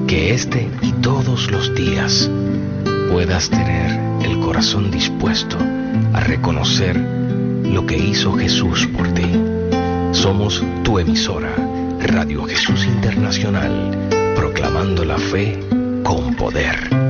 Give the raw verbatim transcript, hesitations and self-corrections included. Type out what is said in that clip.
Que este y todos los días puedas tener el corazón dispuesto a reconocer lo que hizo Jesús por ti. Somos tu emisora, Radio Jesús Internacional, proclamando la fe con poder.